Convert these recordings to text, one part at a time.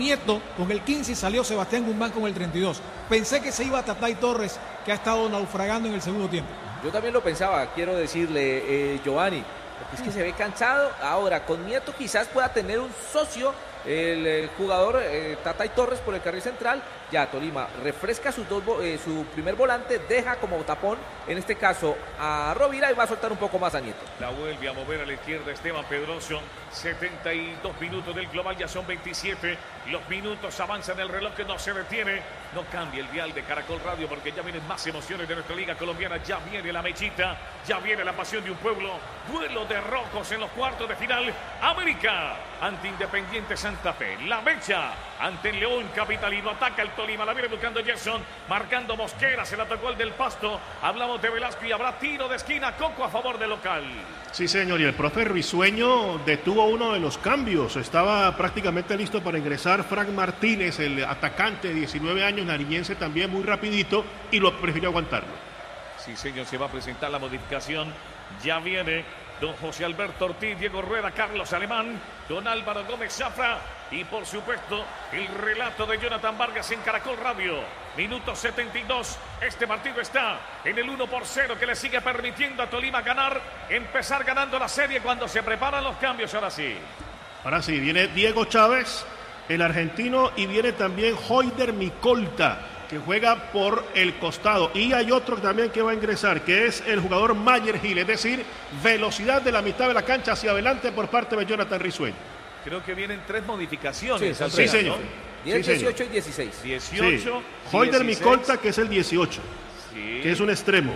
Nieto con el 15 y salió Sebastián Guzmán con el 32. Pensé que se iba a Tatay Torres, que ha estado naufragando en el segundo tiempo. Yo también lo pensaba, quiero decirle, Giovanni, porque es que se ve cansado. Ahora, con Nieto quizás pueda tener un socio, el jugador Tatay Torres por el carril central. Ya Tolima refresca su primer volante, deja como tapón, en este caso a Rovira, y va a soltar un poco más a Nieto. La vuelve a mover a la izquierda Esteban Pedroso. 72 minutos del global, ya son 27. Los minutos avanzan, el reloj que no se detiene. No cambia el dial de Caracol Radio, porque ya vienen más emociones de nuestra liga colombiana. Ya viene la mechita, ya viene la pasión de un pueblo. Duelo de rojos en los cuartos de final. América ante Independiente Santa Fe. La mecha ante el León Capitalino. Ataca el Tolima, la viene buscando Gerson, marcando Mosquera, se la tocó el del Pasto. Hablamos de Velasco y habrá tiro de esquina. Coco a favor del local. Sí, señor, y el profe Risueño detuvo uno de los cambios. Estaba prácticamente listo para ingresar Frank Martínez, el atacante de 19 años, nariñense también, muy rapidito, y lo prefirió aguantarlo. Sí, señor, se va a presentar la modificación. Ya viene don José Alberto Ortiz, Diego Rueda, Carlos Alemán, don Álvaro Gómez Zafra y por supuesto el relato de Jonathan Vargas en Caracol Radio. Minuto 72, este partido está en el 1-0 que le sigue permitiendo a Tolima empezar ganando la serie cuando se preparan los cambios. Ahora sí, viene Diego Chávez, el argentino, y viene también Hoyder Micolta, que juega por el costado, y hay otro también que va a ingresar, que es el jugador Mayer Gil, es decir, velocidad de la mitad de la cancha hacia adelante por parte de Jonathan Risueño. Creo que vienen 3 modificaciones. Sí, señor. 10, 18 y 16. 18, sí. Hoyder Micolta, que es el 18, sí, que es un extremo.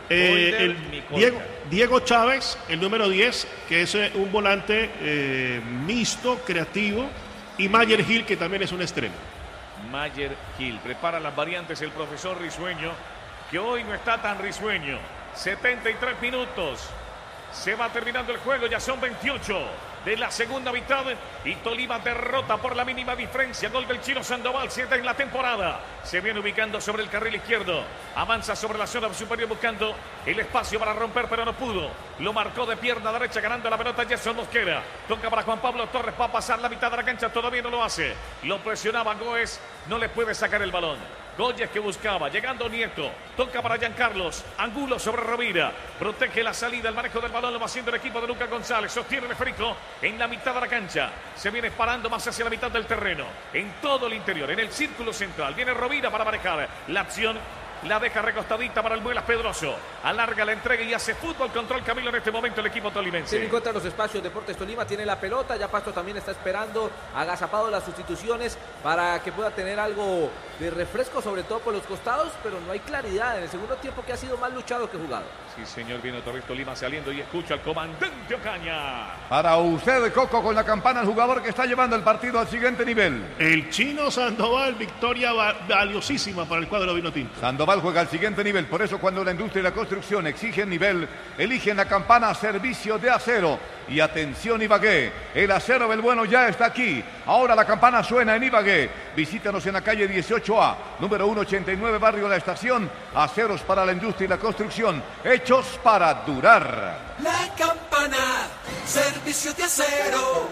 Diego Chávez, el número 10, que es un volante mixto, creativo, y Mayer Gil, que también es un extremo. Mayer Gil prepara las variantes el profesor Risueño, que hoy no está tan risueño. 73 minutos, se va terminando el juego, ya son 28 de la segunda mitad y Tolima derrota por la mínima diferencia. Gol del Chino Sandoval, 7 en la temporada. Se viene ubicando sobre el carril izquierdo, avanza sobre la zona superior buscando el espacio para romper, pero no pudo. Lo marcó de pierna derecha, ganando la pelota Gerson Mosquera. Toca para Juan Pablo Torres, va a pasar la mitad de la cancha, todavía no lo hace. Lo presionaba Goes, no le puede sacar el balón. Goyes que buscaba, llegando Nieto, toca para Giancarlos, Angulo sobre Rovira, protege la salida, el manejo del balón lo va haciendo el equipo de Lucas González, sostiene el esférico en la mitad de la cancha, se viene parando más hacia la mitad del terreno, en todo el interior, en el círculo central, viene Rovira para manejar la acción. La deja recostadita para el Muelas Pedroso. Alarga la entrega y hace fútbol control Camilo en este momento el equipo tolimense. Tiene en contra los espacios Deportes Tolima, tiene la pelota. Ya Pasto también está esperando, agazapado las sustituciones para que pueda tener algo de refresco, sobre todo por los costados, pero no hay claridad en el segundo tiempo, que ha sido más luchado que jugado. Sí, señor, viene Torres Tolima saliendo y escucha al comandante Ocaña. Para usted, Coco, con la campana, el jugador que está llevando el partido al siguiente nivel. El Chino Sandoval, victoria valiosísima para el cuadro vinotinto. Sandoval juega al siguiente nivel, por eso cuando la industria y la construcción exigen nivel, eligen la campana Servicio de Acero. Y atención Ibagué, el acero del bueno ya está aquí. Ahora la campana suena en Ibagué. Visítanos en la calle 18A, número 189, barrio La Estación. Aceros para la industria y la construcción, hechos para durar. La campana, Servicio de Acero.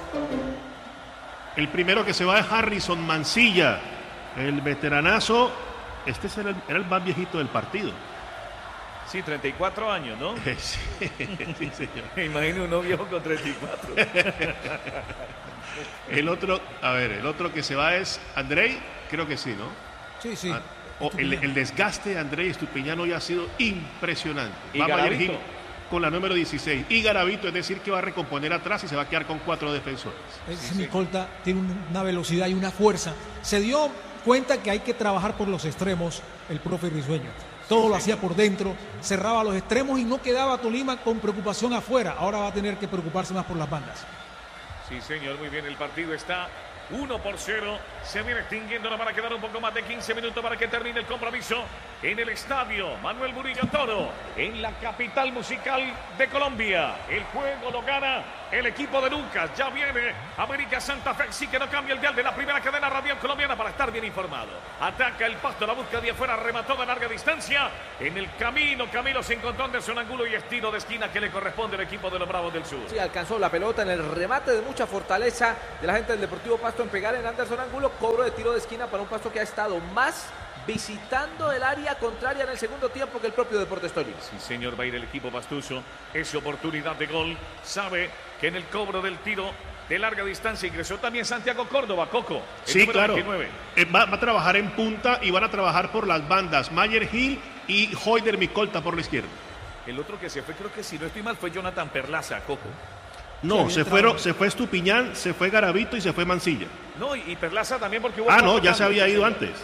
El primero que se va es Harrison Mancilla, el veteranazo. Este era el más viejito del partido. Sí, 34 años, ¿no? Sí, sí, señor. Me imagino uno viejo con 34. El otro que se va es Andrei, creo que sí, ¿no? Sí, sí. El desgaste de Andrei Estupiñán ya ha sido impresionante. ¿Y va Garavito? a elegir con la número 16. Y Garavito, es decir, que va a recomponer atrás y se va a quedar con 4 defensores. Ese Micolta tiene una velocidad y una fuerza. Se dio cuenta que hay que trabajar por los extremos el profe Risueño. Todo lo hacía por dentro, cerraba los extremos y no quedaba Tolima con preocupación afuera. Ahora va a tener que preocuparse más por las bandas. Sí, señor, muy bien. El partido está 1-0. Se viene extinguiendo. Nos van a quedar un poco más de 15 minutos para que termine el compromiso en el estadio Manuel Murillo Toro, en la capital musical de Colombia. El juego lo gana el equipo de Lucas. Ya viene América Santa Fe. Sí que no cambia el dial de la primera cadena radial colombiana para estar bien informado. Ataca el Pasto, la busca de afuera, remató de larga distancia. En el camino, Camilo se encontró Anderson Angulo y estilo de esquina que le corresponde al equipo de los Bravos del Sur. Sí, alcanzó la pelota en el remate de mucha fortaleza de la gente del Deportivo Pasto. Pasto en pegar en Anderson Angulo, cobro de tiro de esquina para un Pasto que ha estado más visitando el área contraria en el segundo tiempo que el propio Deportes Tolima. Sí, señor, va a ir el equipo pastuso. Es oportunidad de gol. Sabe que en el cobro del tiro de larga distancia ingresó también Santiago Córdoba, Coco. Sí, claro. Va a trabajar en punta y van a trabajar por las bandas. Mayer Gil y Hoyder Micolta por la izquierda. El otro que se fue, creo que si no estoy mal, fue Jonathan Perlaza, Coco. No, se fue Estupiñán, se fue Garavito y se fue Mancilla. No, y Perlaza también porque hubo... no, ya se había ido antes.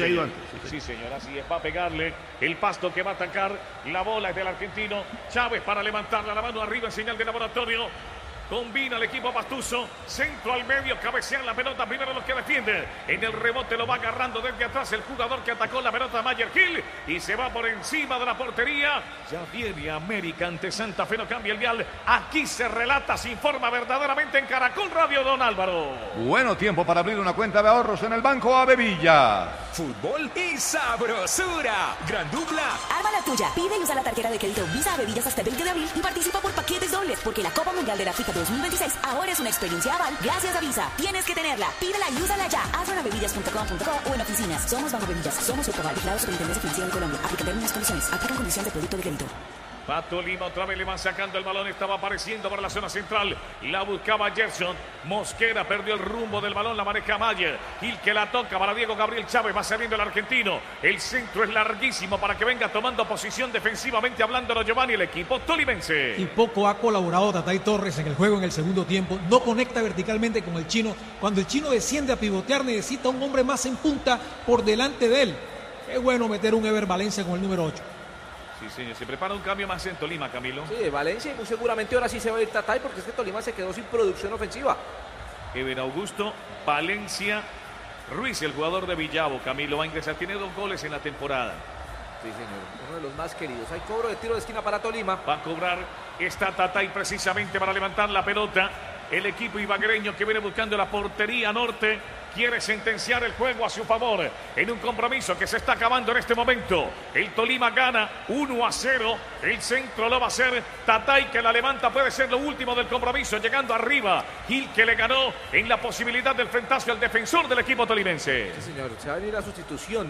Sí, señor, así es, va a pegarle el Pasto que va a atacar. La bola es del argentino Chávez para levantarla, la mano arriba en señal de laboratorio. Combina el equipo pastuso, centro al medio, cabecean la pelota, primero los que defienden. En el rebote lo va agarrando desde atrás el jugador que atacó la pelota, Mayer Gil, y se va por encima de la portería. Ya viene América ante Santa Fe, no cambia el vial. Aquí se relata, se informa verdaderamente en Caracol Radio, don Álvaro. Bueno tiempo para abrir una cuenta de ahorros en el Banco Avevilla. Fútbol y sabrosura. Gran dupla. Arma la tuya. Pide y usa la tarjeta de crédito Visa Avevillas hasta el 20 de abril y participa por paquetes dobles, porque la Copa Mundial de la FIFA 2026 ahora es una experiencia aval gracias a Visa. Tienes que tenerla. Pídela y úsala ya. Hazlo en avevillas.com.co o en oficinas. Somos Banco Avevillas. Somos Autoval. Vigilado Superintendencia Financiera de Colombia. Aplica términos y condiciones. Aplican condiciones de producto de crédito. Va Tolima, otra vez le van sacando el balón, estaba apareciendo por la zona central, la buscaba Gerson, Mosquera perdió el rumbo del balón, la maneja Mayer, Gil que la toca para Diego Gabriel Chávez, va saliendo el argentino, el centro es larguísimo para que venga tomando posición defensivamente hablando Giovanni, el equipo tolimense. Y poco ha colaborado Tatay Torres en el juego en el segundo tiempo, no conecta verticalmente con el chino, cuando el chino desciende a pivotear necesita un hombre más en punta por delante de él. Es bueno meter un Ever Valencia con el número 8. Sí, señor, se prepara un cambio más en Tolima, Camilo. Sí, Valencia y muy seguramente ahora sí se va a ir Tatay porque es que Tolima se quedó sin producción ofensiva. Ever Augusto, Valencia, Ruiz, el jugador de Villavo, Camilo, va a ingresar, tiene 2 goles en la temporada. Sí, señor, uno de los más queridos. Hay cobro de tiro de esquina para Tolima. Va a cobrar esta Tatay precisamente para levantar la pelota. El equipo ibaguereño que viene buscando la portería norte quiere sentenciar el juego a su favor en un compromiso que se está acabando en este momento. El Tolima gana 1-0. El centro lo va a hacer Tatay, que la levanta, puede ser lo último del compromiso, llegando arriba. Gil, que le ganó en la posibilidad del frentazo al defensor del equipo tolimense. Sí, señor, se va a venir la sustitución.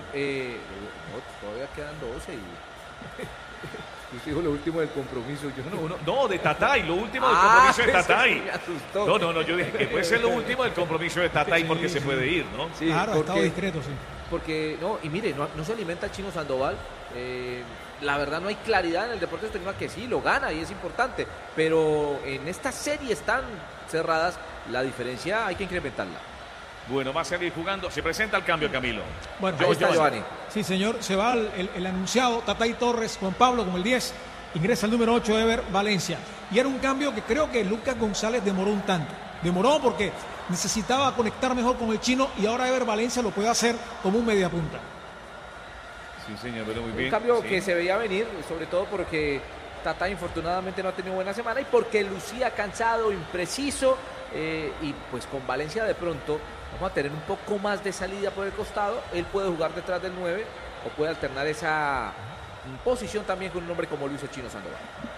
Todavía quedan 12 y... Usted dijo lo último del compromiso. No, de Tatay, lo último del compromiso de Tatay. Me asustó. No, yo dije que puede ser lo último del compromiso de Tatay porque se puede ir, ¿no? Sí, claro, ha estado discreto, sí. Porque, y mire, no se alimenta el chino Sandoval. La verdad no hay claridad en el Deportes Tolima, que sí, lo gana y es importante. Pero en estas series tan cerradas, la diferencia hay que incrementarla. Bueno, va a seguir jugando. Se presenta el cambio, Camilo. Bueno, ahí está Giovanni. Sí, señor. Se va el anunciado Tatay Torres, Juan Pablo con el 10. Ingresa el número 8, Ever Valencia. Y era un cambio que creo que Lucas González demoró un tanto. Demoró porque necesitaba conectar mejor con el chino y ahora Ever Valencia lo puede hacer como un mediapunta. Sí, señor, pero muy bien. Un cambio sí, que se veía venir, sobre todo porque Tatay infortunadamente no ha tenido buena semana y porque lucía cansado, impreciso. Y pues con Valencia de pronto vamos a tener un poco más de salida por el costado. Él puede jugar detrás del 9 o puede alternar esa posición también con un hombre como Luis el Chino Sandoval.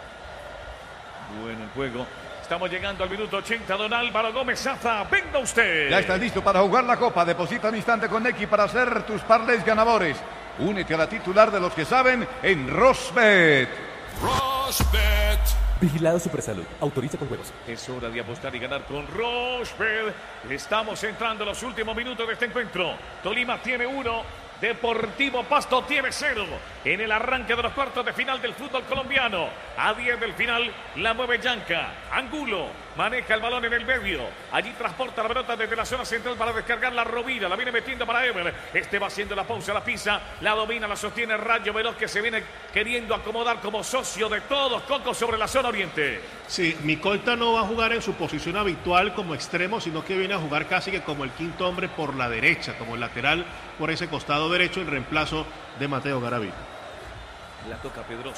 Bueno, el juego. Estamos llegando al minuto 80, don Álvaro Gómez Zaza. Venga usted. Ya está listo para jugar la Copa. Deposita un instante con Nequi para hacer tus parlays ganadores. Únete a la titular de los que saben en Rosbet. Rosbet. Vigilado Supersalud. Autoriza con juegos. Es hora de apostar y ganar con Rosbet. Estamos entrando en los últimos minutos de este encuentro. Tolima tiene 1. Deportivo Pasto tiene 0 en el arranque de los cuartos de final del fútbol colombiano. A 10 del final la mueve Yanca. Angulo maneja el balón en el medio. Allí transporta la pelota desde la zona central para descargar la Rovira. La viene metiendo para Ever. Este va haciendo la pausa, la pisa, la domina, la sostiene Rayo Veloz, que se viene queriendo acomodar como socio de todos. Coco sobre la zona oriente. Sí, Micolta no va a jugar en su posición habitual como extremo, sino que viene a jugar casi que como el quinto hombre por la derecha, como el lateral por ese costado derecho en reemplazo de Mateo Garavito. La toca Pedroso.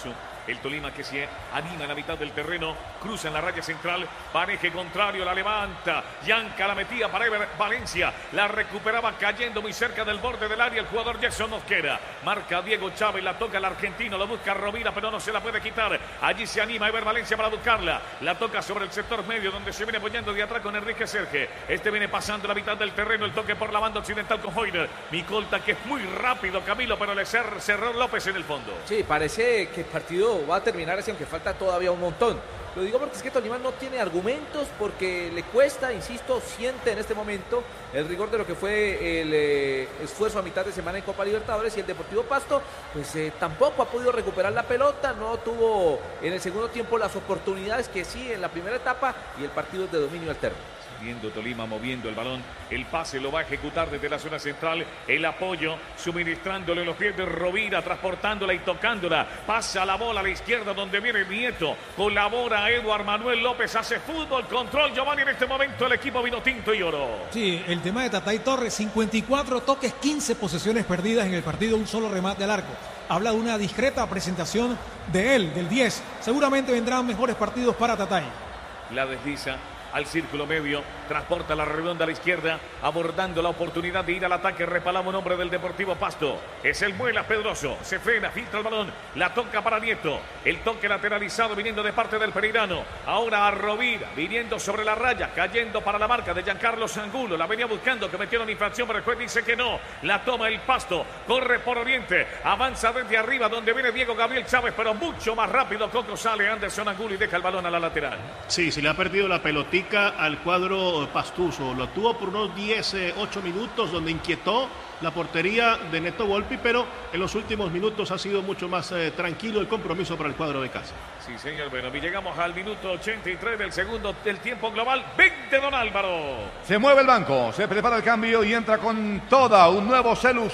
El Tolima que se anima en la mitad del terreno, cruza en la raya central, pareje contrario, la levanta, Yanca la metía para Ever Valencia, la recuperaba cayendo muy cerca del borde del área el jugador Jackson Mosquera. Marca Diego Chávez, la toca el argentino, lo busca Rovira, pero no se la puede quitar. Allí se anima Ever Valencia para buscarla. La toca sobre el sector medio, donde se viene apoyando de atrás con Enrique Serge. Este viene pasando la mitad del terreno, el toque por la banda occidental con Hoyner. Micolta, que es muy rápido, Camilo, pero le cerró López en el fondo. Sí, parece que el partido va a terminar así, aunque falta todavía un montón. Lo digo porque es que Tolima no tiene argumentos, porque le cuesta, insisto, siente en este momento el rigor de lo que fue el esfuerzo a mitad de semana en Copa Libertadores, y el Deportivo Pasto pues tampoco ha podido recuperar la pelota, no tuvo en el segundo tiempo las oportunidades que sí en la primera etapa, y el partido es de dominio alterno. Viendo Tolima moviendo el balón, el pase lo va a ejecutar desde la zona central, el apoyo suministrándole los pies de Rovira, transportándola y tocándola, pasa la bola a la izquierda donde viene Nieto, colabora Eduard Manuel López, hace fútbol, control Giovanni en este momento el equipo vino tinto y oro. Sí, el tema de Tatay Torres, 54 toques, 15 posesiones perdidas en el partido, un solo remate al arco. Habla de una discreta presentación de él, del 10. Seguramente vendrán mejores partidos para Tatay. La desliza al círculo medio, transporta la redonda a la izquierda, abordando la oportunidad de ir al ataque, repalaba un hombre del Deportivo Pasto, es el Muela Pedroso, se frena, filtra el balón, la toca para Nieto, el toque lateralizado viniendo de parte del pereirano, ahora a Rovira, viniendo sobre la raya, cayendo para la marca de Giancarlo Angulo, la venía buscando, que metieron infracción, pero el juez dice que no, la toma el Pasto, corre por Oriente, avanza desde arriba donde viene Diego Gabriel Chávez, pero mucho más rápido, Coco sale Anderson Angulo y deja el balón a la lateral. Sí, se le ha perdido la pelotita al cuadro pastuso, lo tuvo por unos 8 minutos donde inquietó la portería de Neto Volpi, pero en los últimos minutos ha sido mucho más tranquilo el compromiso para el cuadro de casa. Sí, señor, bueno, y llegamos al minuto 83 del segundo del tiempo global. 20, don Álvaro. Se mueve el banco, se prepara el cambio y entra con toda un nuevo Celu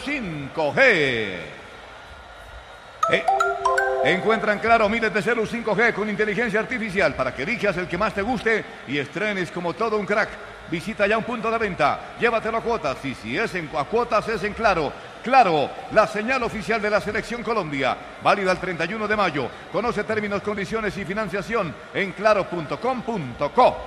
5G. Encuentran claro miles de Celu 5G con inteligencia artificial para que elijas el que más te guste y estrenes como todo un crack. Visita ya un punto de venta, llévatelo a cuotas, y si es a cuotas es en Claro. Claro, la señal oficial de la Selección Colombia, válida el 31 de mayo. Conoce términos, condiciones y financiación en claro.com.co.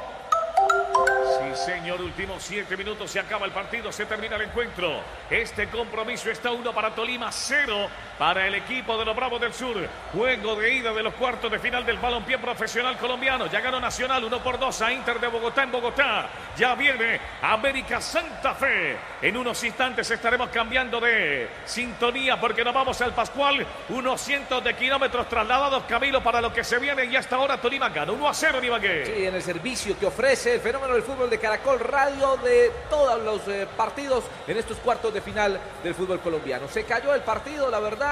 Sí, señor, últimos 7 minutos, se acaba el partido, se termina el encuentro. Este compromiso está 1 para Tolima, 0 para el equipo de los Bravos del Sur. Juego de ida de los cuartos de final del balompié profesional colombiano. Ya ganó Nacional 1-2 a Inter de Bogotá en Bogotá. Ya viene América Santa Fe. En unos instantes estaremos cambiando de sintonía porque nos vamos al Pascual. Unos cientos de kilómetros trasladados, Camilo, para lo que se viene, y hasta ahora Tolima gana 1-0 en Ibagué. Sí, en el servicio que ofrece el fenómeno del fútbol de Caracol Radio de todos los partidos en estos cuartos de final del fútbol colombiano. Se cayó el partido, la verdad.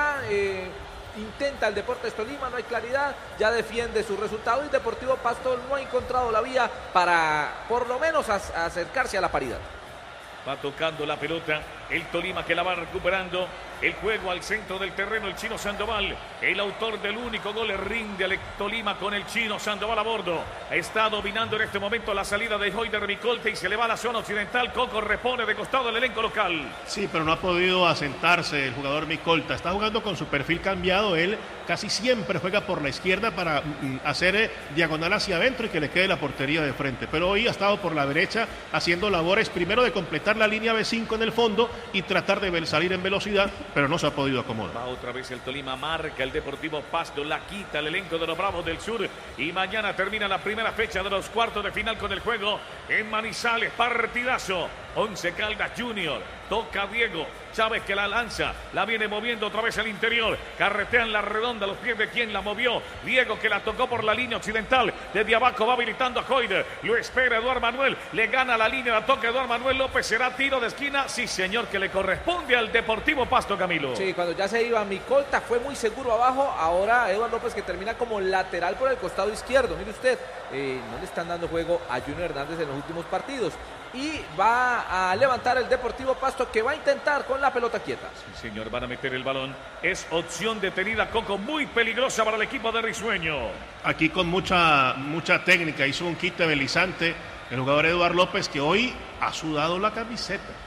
Intenta el Deportes Tolima, no hay claridad, ya defiende su resultado, y Deportivo Pasto no ha encontrado la vía para por lo menos acercarse a la paridad. Va tocando la pelota el Tolima, que la va recuperando. El juego al centro del terreno, el Chino Sandoval, el autor del único gol, le rinde al Tolima con el Chino Sandoval a bordo. Está dominando en este momento la salida de Hoyder Micolta y se le va a la zona occidental. Coco repone de costado el elenco local. Sí, pero no ha podido asentarse el jugador Micolta. Está jugando con su perfil cambiado. Él casi siempre juega por la izquierda para hacer diagonal hacia adentro y que le quede la portería de frente. Pero hoy ha estado por la derecha haciendo labores, primero de completar la línea B5 en el fondo y tratar de salir en velocidad, pero no se ha podido acomodar. Va otra vez el Tolima, marca el Deportivo Pasto, la quita el elenco de los Bravos del Sur, y mañana termina la primera fecha de los cuartos de final con el juego en Manizales. Partidazo. Once Caldas Junior, toca Diego Chávez, que la lanza, la viene moviendo otra vez al interior, carretean la redonda, los pies de quien la movió, Diego, que la tocó por la línea occidental, desde abajo va habilitando a Hoyder, lo espera Eduard Manuel, le gana la línea, la toca Eduard Manuel López, será tiro de esquina, sí señor, que le corresponde al Deportivo Pasto, Camilo. Sí, cuando ya se iba Micolta fue muy seguro abajo, ahora Eduard López, que termina como lateral por el costado izquierdo, mire usted, no le están dando juego a Junior Hernández en los últimos partidos. Y va a levantar el Deportivo Pasto, que va a intentar con la pelota quieta. Sí, señor, van a meter el balón. Es opción detenida, Coco, muy peligrosa para el equipo de Risueño. Aquí con mucha técnica, hizo un quite belizante el jugador Eduard López, que hoy ha sudado la camiseta.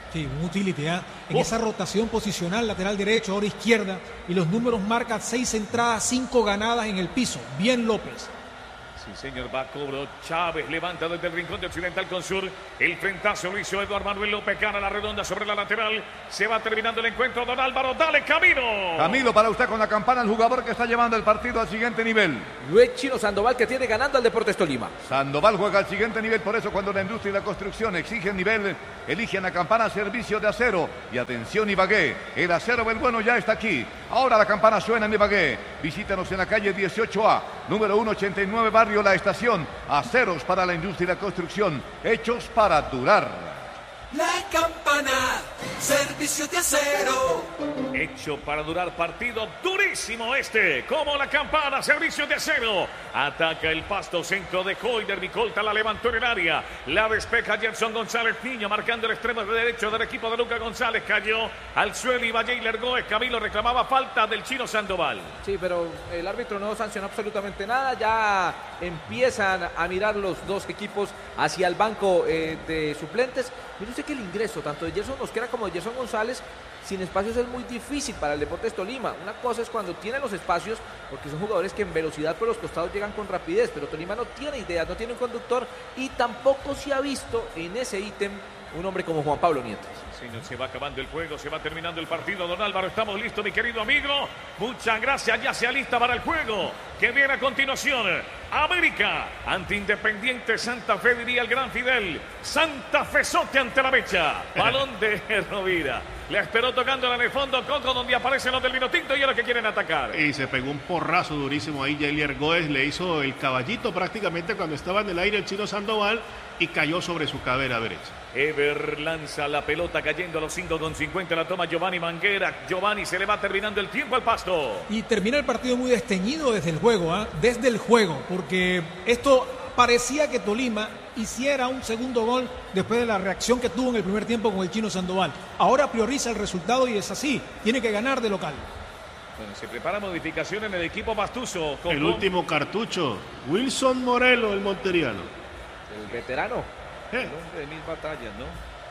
Sí, un utility, en esa rotación posicional, lateral derecho, ahora izquierda, y los números marcan 6 entradas, 5 ganadas en el piso. Bien López. Sí, señor, va a cobro. Chávez levanta desde el rincón de Occidental con Sur. El frentazo lo hizo Eduardo Manuel López. Gana la redonda sobre la lateral. Se va terminando el encuentro. Don Álvaro, dale Camilo. Camilo, para usted con la campana, el jugador que está llevando el partido al siguiente nivel. Luis Chino Sandoval, que tiene ganando al Deportes Tolima. Sandoval juega al siguiente nivel, por eso cuando la industria y la construcción exigen nivel, eligen la campana servicio de acero. Y atención Ibagué, el acero del bueno ya está aquí. Ahora la campana suena en Ibagué. Visítanos en la calle 18A, número 189, barrio La Estación. Aceros para la industria y la construcción, hechos para durar. La campana, servicio de acero. Hecho para durar, partido durísimo este. Como la campana, servicio de acero. Ataca el Pasto, centro de Hoyder. Micolta la levantó en el área. La despeja Gerson González Niño, marcando el extremo derecho del equipo de Lucas González. Cayó al suelo y Jailer Gómez. Camilo reclamaba falta del Chino Sandoval. Sí, pero el árbitro no sancionó absolutamente nada. Ya empiezan a mirar los dos equipos hacia el banco de suplentes. Mire usted que el ingreso tanto de Gerson Mosquera como de Gerson González sin espacios es muy difícil para el Deportes Tolima. Una cosa es cuando tiene los espacios, porque son jugadores que en velocidad por los costados llegan con rapidez, pero Tolima no tiene ideas, no tiene un conductor y tampoco se ha visto en ese ítem un hombre como Juan Pablo Nieto. Señor, se va acabando el juego, se va terminando el partido. Don Álvaro, estamos listos, mi querido amigo. Muchas gracias, ya se alista para el juego que viene a continuación. América ante Independiente Santa Fe, diría el gran Fidel. Santa Fezote ante la mecha. Balón de Rovira. Le esperó tocándola en el fondo, Coco, donde aparecen los del vino tinto y ahora que quieren atacar. Y se pegó un porrazo durísimo ahí. Jailer Gómez le hizo el caballito prácticamente cuando estaba en el aire el Chino Sandoval y cayó sobre su cadera derecha. Ever lanza la pelota cayendo a los 5:50. La toma Giovanni Manguera. Giovanni, se le va terminando el tiempo al Pasto. Y termina el partido muy desteñido desde el juego, desde el juego, porque esto parecía que Tolima hiciera un segundo gol después de la reacción que tuvo en el primer tiempo con el Chino Sandoval. Ahora prioriza el resultado y es así, tiene que ganar de local. Bueno, se prepara modificación en el equipo pastuso. El último cartucho, Wilson Morelo, el monteriano. El veterano. El hombre de 1000 batallas, ¿no?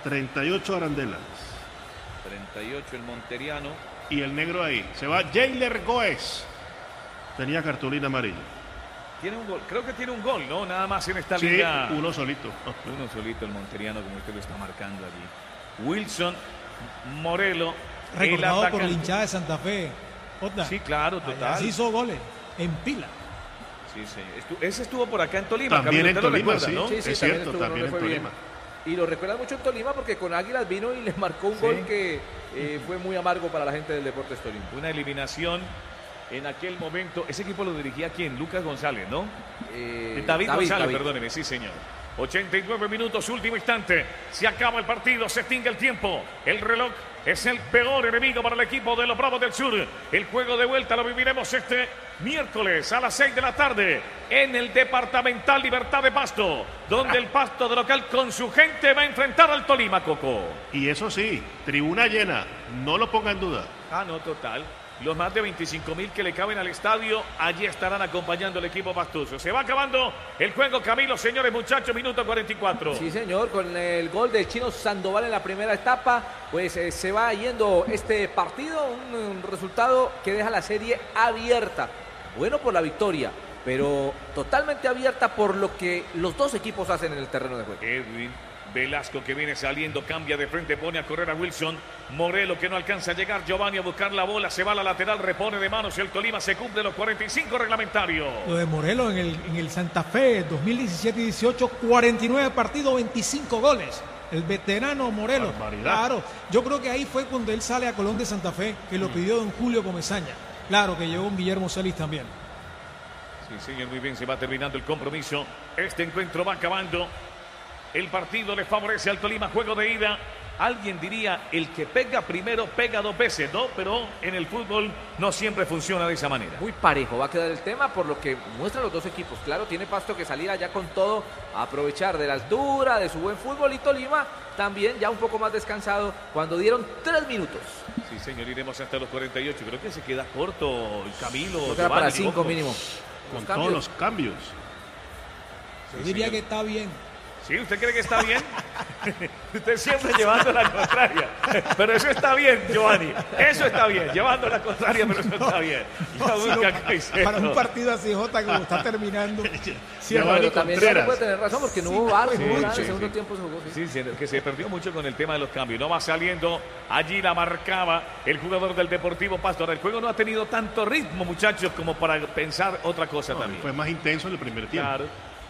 38 arandelas. 38 el monteriano. Y el negro ahí. Se va Jailer Gómez. Tenía cartulina amarilla. Tiene un gol, creo que tiene un gol, ¿no? Nada más en esta sí, liga. uno solito. Uno solito el monteriano, como usted lo está marcando allí. Wilson Morelo. Recordado por la hinchada de Santa Fe. Otra. Sí, claro, total. Así hizo goles, en pila. Sí, sí. Ese estuvo por acá en Tolima. También en Tolima, recuerda, sí. ¿no? Sí, es cierto, también en Tolima. Y lo recuerda mucho en Tolima porque con Águilas vino y le marcó un gol que fue muy amargo para la gente del Deportes Tolima. Una eliminación en aquel momento. Ese equipo lo dirigía ¿quién? Lucas González, ¿no? David González, perdóneme, sí señor. 89 minutos, último instante. Se acaba el partido, se extingue el tiempo. El reloj es el peor enemigo para el equipo de los Bravos del Sur. El juego de vuelta lo viviremos este miércoles a las 6 de la tarde en el Departamental Libertad de Pasto, donde el Pasto de local con su gente va a enfrentar al Tolima, Coco. Y eso sí, tribuna llena, no lo ponga en duda. Ah, no, total. Los más de 25,000 que le caben al estadio, allí estarán acompañando al equipo pastuso. Se va acabando el juego, Camilo, señores, muchachos, minuto 44. Sí, señor, con el gol del Chino Sandoval en la primera etapa, pues se va yendo este partido, un resultado que deja la serie abierta. Bueno por la victoria, pero totalmente abierta por lo que los dos equipos hacen en el terreno de juego. Edwin Velasco que viene saliendo, cambia de frente, pone a correr a Wilson. Morelo que no alcanza a llegar, Giovanni a buscar la bola, se va a la lateral, repone de manos y el Tolima se cumple los 45 reglamentarios. Lo de Morelo en el Santa Fe 2017 y 18, 49 partidos, 25 goles. El veterano Morelo. Barbaridad. Claro, yo creo que ahí fue cuando él sale a Colón de Santa Fe, que lo pidió don Julio Comesaña. Claro que llegó un Guillermo Celis también. Sí, señor, muy bien, se va terminando el compromiso. Este encuentro va acabando. El partido le favorece al Tolima, juego de ida. Alguien diría, el que pega primero pega dos veces, ¿no? Pero en el fútbol no siempre funciona de esa manera. Muy parejo va a quedar el tema por lo que muestran los dos equipos. Claro, tiene Pasto que salir allá con todo, a aprovechar de la altura, de su buen fútbol, y Tolima también ya un poco más descansado cuando dieron 3 minutos. Sí, señor, iremos hasta los 48. Creo que se queda corto el Camilo. Queda para 5 mínimo. Con todos los cambios. Yo diría que está bien. ¿Sí? ¿Usted cree que está bien? Usted siempre llevando la contraria. Pero eso está bien, Giovanni. Eso está bien. Llevando la contraria, pero eso está bien. Para un partido así, Jota, como está terminando. Pero también se puede tener razón porque no hubo VAR, no hubo nada. En el segundo tiempo se jugó. Sí, que se perdió mucho con el tema de los cambios. No va saliendo. Allí la marcaba el jugador del Deportivo Pasto. Ahora, el juego no ha tenido tanto ritmo, muchachos, como para pensar otra cosa también. Fue más intenso en el primer tiempo. Claro.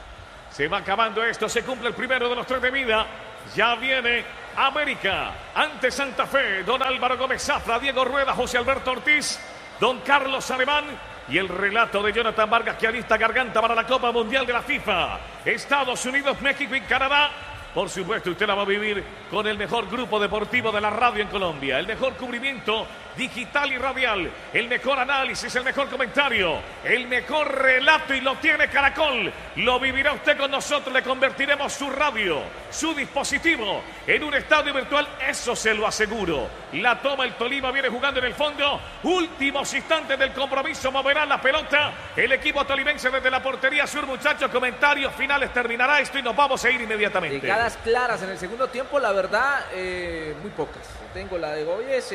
Se va acabando esto, se cumple el primero de los 3 de vida. Ya viene América ante Santa Fe. Don Álvaro Gómez Zafra, Diego Rueda, José Alberto Ortiz, don Carlos Alemán y el relato de Jonathan Vargas, que alista garganta para la Copa Mundial de la FIFA. Estados Unidos, México y Canadá. Por supuesto, usted la va a vivir con el mejor grupo deportivo de la radio en Colombia. El mejor cubrimiento digital y radial. El mejor análisis, el mejor comentario. El mejor relato y lo tiene Caracol. Lo vivirá usted con nosotros. Le convertiremos su radio, su dispositivo en un estadio virtual. Eso se lo aseguro. La toma el Tolima, viene jugando en el fondo. Últimos instantes del compromiso. Moverá la pelota el equipo tolimense desde la portería sur. Muchachos, comentarios finales. Terminará esto y nos vamos a ir inmediatamente. Llegadas claras en el segundo tiempo, la verdad, muy pocas. Tengo la de Goyes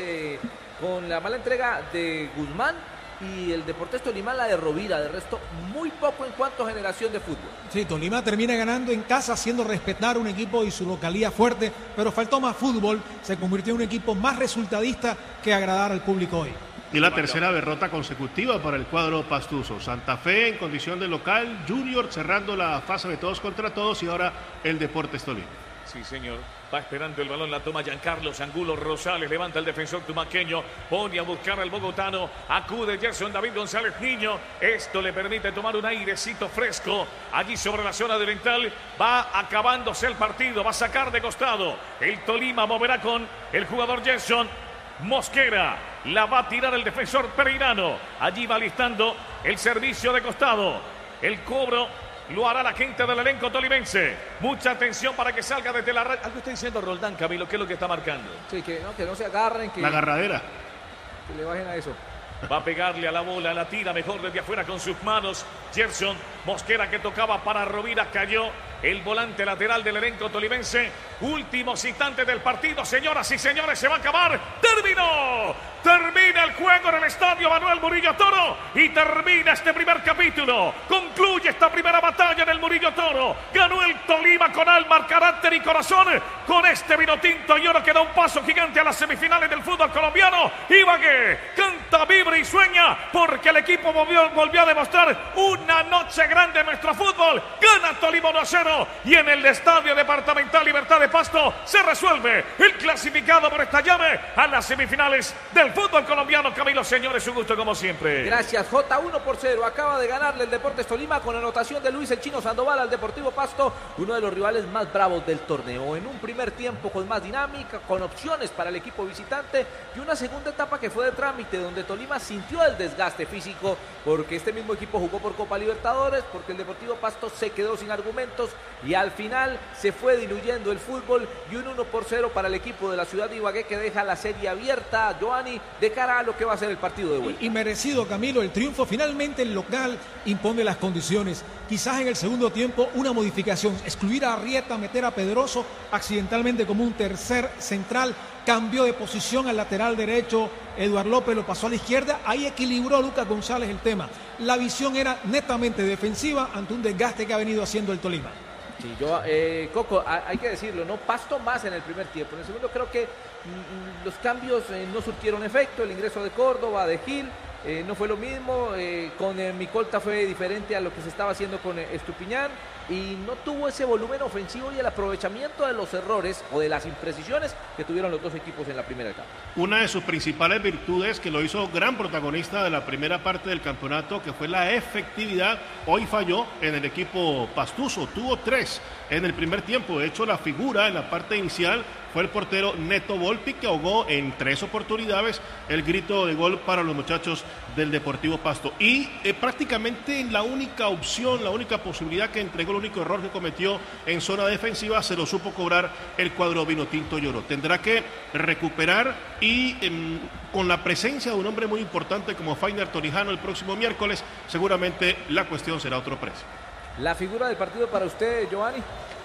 con la mala entrega de Guzmán y el Deportes Tolima la de Rovira. De resto, muy poco en cuanto a generación de fútbol. Sí, Tolima termina ganando en casa, haciendo respetar un equipo y su localía fuerte, pero faltó más fútbol. Se convirtió en un equipo más resultadista que agradar al público hoy. Y la tercera derrota consecutiva para el cuadro pastuso. Santa Fe en condición de local, Junior cerrando la fase de todos contra todos y ahora el Deportes Tolima. Sí, señor. Va esperando el balón, la toma Giancarlo Angulo Rosales, levanta el defensor tumaqueño, pone a buscar al bogotano, acude Gerson David González Niño. Esto le permite tomar un airecito fresco allí sobre la zona delantal. Va acabándose el partido, va a sacar de costado. El Tolima moverá con el jugador Gerson Mosquera. La va a tirar el defensor pereirano. Allí va listando el servicio de costado. El cobro lo hará la gente del elenco tolimense. Mucha atención para que salga desde la red. Algo está diciendo Roldán, Camilo, ¿qué es lo que está marcando? Sí, que no se agarren. La agarradera. Que le bajen a eso. Va a pegarle a la bola, la tira mejor desde afuera con sus manos. Gerson Mosquera, que tocaba para Rovira, cayó el volante lateral del elenco tolimense. Últimos instantes del partido, señoras y señores, se va a acabar. ¡Terminó! Termina el juego en el estadio Manuel Murillo Toro y termina este primer capítulo. Concluye esta primera batalla en el Murillo Toro. Ganó el Tolima con alma, carácter y corazón. Con este vino tinto y oro que da un paso gigante a las semifinales del fútbol colombiano. Ibagué canta, vibra y sueña porque el equipo volvió a demostrar una noche grande en nuestro fútbol. Gana Tolima 1-0 y en el estadio departamental Libertad de Pasto se resuelve el clasificado por esta llave a las semifinales del fútbol colombiano. Camilo, señores, un gusto como siempre. Gracias, J. 1-0. Acaba de ganarle el Deportes Tolima con anotación de Luis el Chino Sandoval al Deportivo Pasto, uno de los rivales más bravos del torneo. En un primer tiempo con más dinámica, con opciones para el equipo visitante y una segunda etapa que fue de trámite, donde Tolima sintió el desgaste físico porque este mismo equipo jugó por Copa Libertadores, porque el Deportivo Pasto se quedó sin argumentos y al final se fue diluyendo el fútbol y un 1-0 para el equipo de la ciudad de Ibagué, que deja la serie abierta, Giovanni, de cara a lo que va a ser el partido de vuelta. Y merecido, Camilo, el triunfo. Finalmente el local impone las condiciones. Quizás en el segundo tiempo una modificación, excluir a Arrieta, meter a Pedroso accidentalmente como un tercer central, cambió de posición al lateral derecho, Eduard López lo pasó a la izquierda, ahí equilibró Lucas González el tema. La visión era netamente defensiva ante un desgaste que ha venido haciendo el Tolima. Sí, Coco, hay que decirlo, no Pasto más en el primer tiempo. En el segundo creo que los cambios no surtieron efecto. El ingreso de Córdoba, de Gil, no fue lo mismo. Con Micolta fue diferente a lo que se estaba haciendo con Estupiñán. Y no tuvo ese volumen ofensivo y el aprovechamiento de los errores o de las imprecisiones que tuvieron los dos equipos en la primera etapa. Una de sus principales virtudes, que lo hizo gran protagonista de la primera parte del campeonato, que fue la efectividad, hoy falló en el equipo pastuso. Tuvo 3 en el primer tiempo. De hecho, la figura en la parte inicial fue el portero Neto Volpi, que ahogó en 3 oportunidades el grito de gol para los muchachos del Deportivo Pasto. Y prácticamente la única opción, la única posibilidad que entregó, el único error que cometió en zona defensiva, se lo supo cobrar el cuadro vinotinto y oro. Tendrá que recuperar y con la presencia de un hombre muy importante como Fainer Torijano el próximo miércoles, seguramente la cuestión será otro precio. La figura del partido para usted, Giovanni.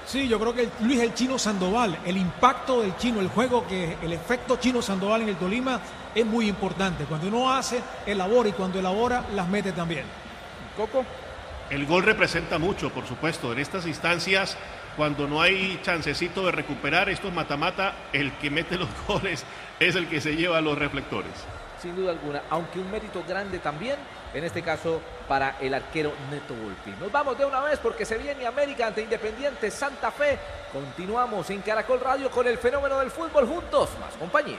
Sí, yo creo que Luis el Chino Sandoval, el impacto del Chino, el juego, el efecto Chino Sandoval en el Tolima es muy importante. Cuando uno hace, elabora, y cuando elabora, las mete también. Coco. El gol representa mucho, por supuesto. En estas instancias, cuando no hay chancecito de recuperar estos mata-mata, el que mete los goles es el que se lleva los reflectores. Sin duda alguna, aunque un mérito grande también, en este caso para el arquero Neto Volpi. Nos vamos de una vez porque se viene América ante Independiente Santa Fe. Continuamos en Caracol Radio con el fenómeno del fútbol juntos, más compañía.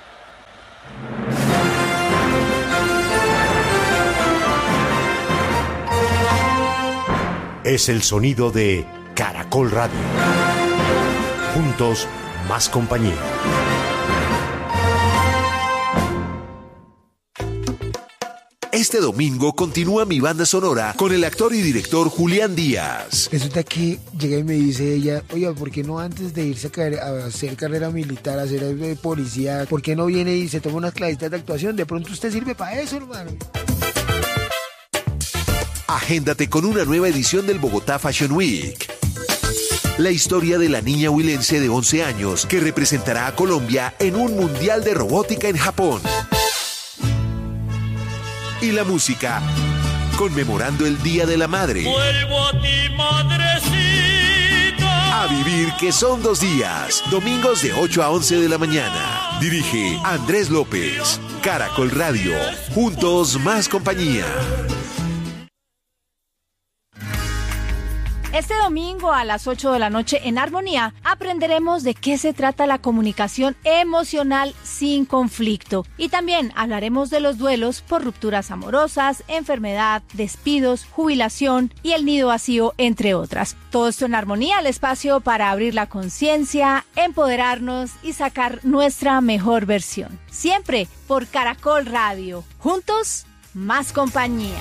Es el sonido de Caracol Radio. Juntos, más compañía. Este domingo continúa mi banda sonora con el actor y director Julián Díaz. Resulta que llega y me dice ella, oiga, ¿por qué no antes de irse a hacer carrera militar, a hacer policía, por qué no viene y se toma unas clasitas de actuación? De pronto usted sirve para eso, hermano. Agéndate con una nueva edición del Bogotá Fashion Week. La historia de la niña huilense de 11 años que representará a Colombia en un mundial de robótica en Japón. Y la música conmemorando el Día de la Madre. Vuelvo a ti, madrecita. A vivir, que son 2 días. Domingos de 8 a 11 de la mañana. Dirige Andrés López. Caracol Radio. Juntos, más compañía. Este domingo a las 8 de la noche en Armonía aprenderemos de qué se trata la comunicación emocional sin conflicto. Y también hablaremos de los duelos por rupturas amorosas, enfermedad, despidos, jubilación y el nido vacío, entre otras. Todo esto en Armonía, el espacio para abrir la conciencia, empoderarnos y sacar nuestra mejor versión. Siempre por Caracol Radio. Juntos, más compañía.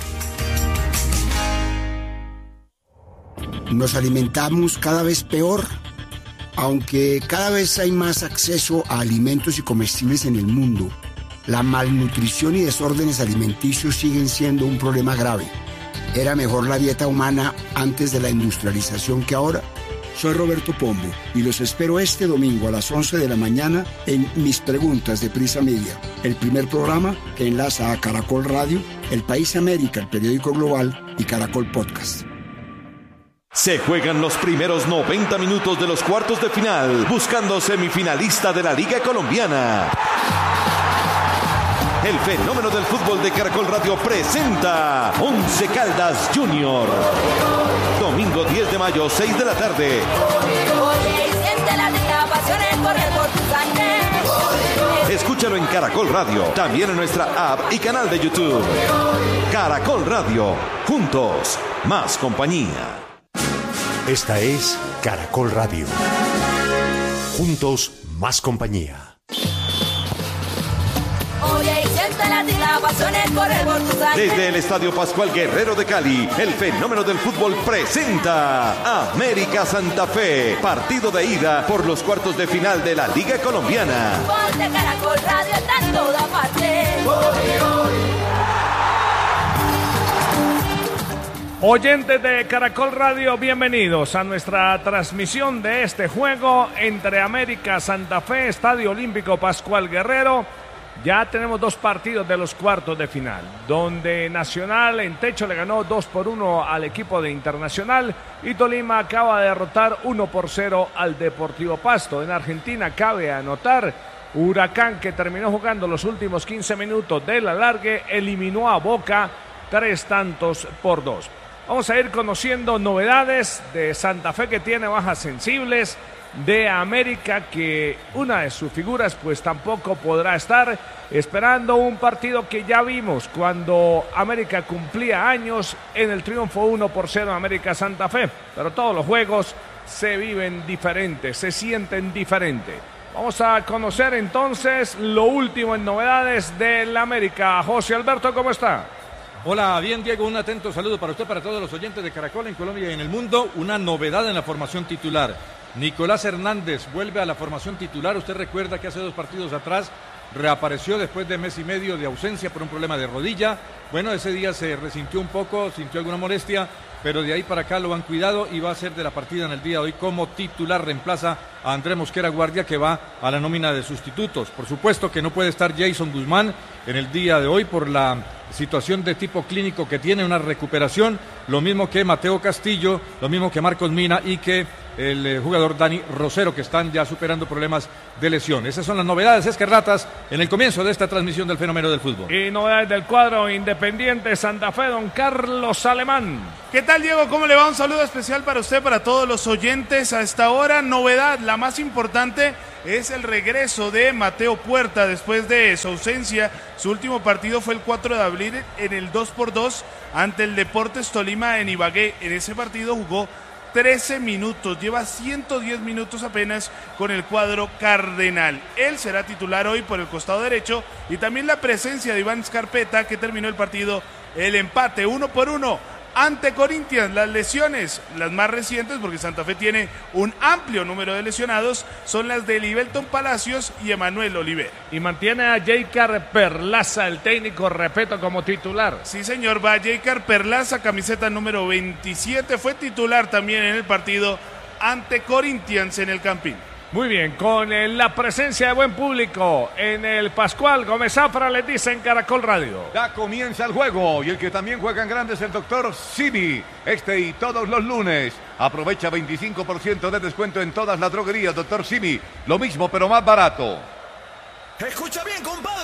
Nos alimentamos cada vez peor, aunque cada vez hay más acceso a alimentos y comestibles en el mundo. La malnutrición y desórdenes alimenticios siguen siendo un problema grave. ¿Era mejor la dieta humana antes de la industrialización que ahora? Soy Roberto Pombo y los espero este domingo a las 11 de la mañana en Mis Preguntas de Prisa Media, el primer programa que enlaza a Caracol Radio, El País América, el periódico global, y Caracol Podcast. Se juegan los primeros 90 minutos de los cuartos de final, buscando semifinalista de la Liga Colombiana. El fenómeno del fútbol de Caracol Radio presenta Once Caldas Junior. Domingo 10 de mayo, 6 de la tarde. Escúchalo en Caracol Radio, también en nuestra app y canal de YouTube. Caracol Radio, juntos, más compañía. Esta es Caracol Radio. Juntos, más compañía. Desde el Estadio Pascual Guerrero de Cali, el fenómeno del fútbol presenta América Santa Fe, partido de ida por los cuartos de final de la Liga Colombiana. Ponte Caracol Radio, está en toda parte. Oyentes de Caracol Radio, bienvenidos a nuestra transmisión de este juego entre América Santa Fe, Estadio Olímpico Pascual Guerrero. Ya tenemos 2 partidos de los cuartos de final, donde Nacional en techo le ganó 2-1 al equipo de Internacional y Tolima acaba de derrotar 1-0 al Deportivo Pasto. En Argentina cabe anotar, Huracán, que terminó jugando los últimos 15 minutos del alargue, eliminó a Boca 3-2. Vamos a ir conociendo novedades de Santa Fe, que tiene bajas sensibles, de América, que una de sus figuras pues tampoco podrá estar, esperando un partido que ya vimos cuando América cumplía años en el triunfo 1-0 en América Santa Fe, pero todos los juegos se viven diferentes, se sienten diferentes. Vamos a conocer entonces lo último en novedades del América. José Alberto, ¿cómo está? Hola, bien Diego, un atento saludo para usted, para todos los oyentes de Caracol en Colombia y en el mundo. Una novedad en la formación titular. Nicolás Hernández vuelve a la formación titular. Usted recuerda que hace 2 partidos atrás reapareció después de mes y medio de ausencia por un problema de rodilla. Bueno, ese día se resintió un poco, sintió alguna molestia pero de ahí para acá lo han cuidado y va a ser de la partida en el día de hoy como titular. Reemplaza a Andrés Mosquera Guardia, que va a la nómina de sustitutos. Por supuesto que no puede estar Jason Guzmán en el día de hoy por la situación de tipo clínico que tiene, una recuperación, lo mismo que Mateo Castillo, lo mismo que Marcos Mina y que el jugador Dani Rosero, que están ya superando problemas de lesión. Esas son las novedades escarlatas en el comienzo de esta transmisión del Fenómeno del Fútbol. Y novedades del cuadro Independiente Santa Fe, don Carlos Alemán. ¿Qué tal, Diego? ¿Cómo le va? Un saludo especial para usted, para todos los oyentes. A esta hora, novedad, la más importante es el regreso de Mateo Puerta después de su ausencia. Su último partido fue el 4 de abril en el 2x2 ante el Deportes Tolima en Ibagué. En ese partido jugó 13 minutos, lleva 110 minutos apenas con el cuadro cardenal. Él será titular hoy por el costado derecho y también la presencia de Iván Scarpeta, que terminó el partido, el empate 1-1 ante Corinthians. Las lesiones, las más recientes, porque Santa Fe tiene un amplio número de lesionados, son las de Libelton Palacios y Emanuel Oliver. Y mantiene a Jeicar Perlaza, el técnico, repito, como titular. Sí, señor, va Jeicar Perlaza, camiseta número 27, fue titular también en el partido ante Corinthians en el Campín. Muy bien, con la presencia de buen público en el Pascual Gómez Zafra, les dice en Caracol Radio. Ya comienza el juego y el que también juega en grande es el doctor Simi. Este y todos los lunes. Aprovecha 25% de descuento en todas las droguerías, doctor Simi. Lo mismo pero más barato. Escucha bien, compadre.